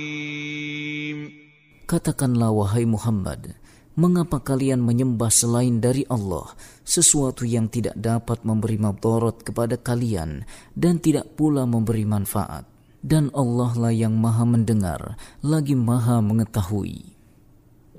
Katakanlah wahai Muhammad, mengapa kalian menyembah selain dari Allah sesuatu yang tidak dapat memberi madarat kepada kalian dan tidak pula memberi manfaat? Dan Allah lah yang maha mendengar lagi maha mengetahui.